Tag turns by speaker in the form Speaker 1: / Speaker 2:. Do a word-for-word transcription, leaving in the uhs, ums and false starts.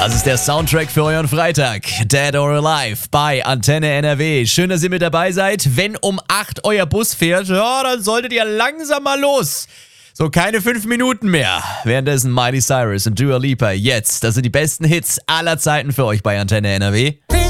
Speaker 1: Das ist der Soundtrack für euren Freitag. Dead or Alive bei Antenne N R W. Schön, dass ihr mit dabei seid. Wenn um acht euer Bus fährt, ja, dann solltet ihr langsam mal los. So, keine fünf Minuten mehr. Währenddessen Miley Cyrus und Dua Lipa jetzt. Das sind die besten Hits aller Zeiten für euch bei Antenne N R W.